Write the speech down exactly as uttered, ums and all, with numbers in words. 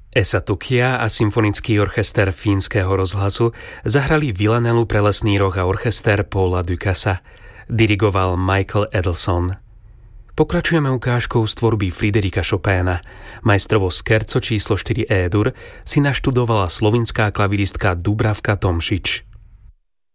Esa Tukia a symfonický orchester Fínskeho rozhlasu zahrali Villanelu pre lesný roh a orchester Paula Ducasa. Dirigoval Michael Edelson. Pokračujeme ukážkou z tvorby Friderika Chopina. Majstrovo skerco číslo štyri E-dur si naštudovala slovinská klaviristka Dubravka Tomšič.